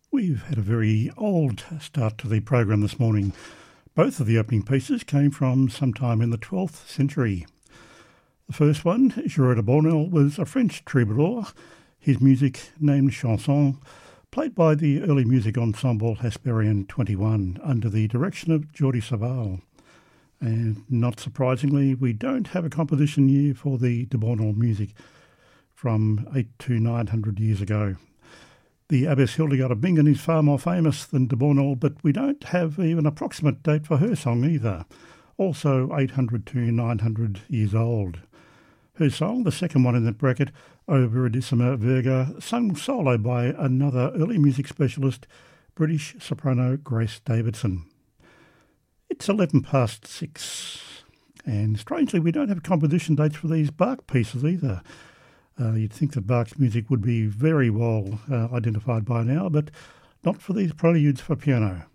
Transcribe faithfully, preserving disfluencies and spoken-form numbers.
We've had a very old start to the program this morning. Both of the opening pieces came from sometime in the twelfth century. The first one, Gerard de Bornel, was a French troubadour. His music, named chanson, played by the early music ensemble Hesperian twenty-one under the direction of Jordi Savall. And not surprisingly, we don't have a composition year for the de Bornel music from eight to nine hundred years ago. The Abbess Hildegard of Bingen is far more famous than de Bornel, but we don't have even an approximate date for her song either, also eight hundred to nine hundred years old. Her song, the second one in that bracket, O Viridissima Virga, sung solo by another early music specialist, British soprano Grace Davidson. It's eleven past six, and strangely we don't have composition dates for these Bach pieces either. Uh, you'd think that Bach's music would be very well uh, identified by now, but not for these preludes for piano.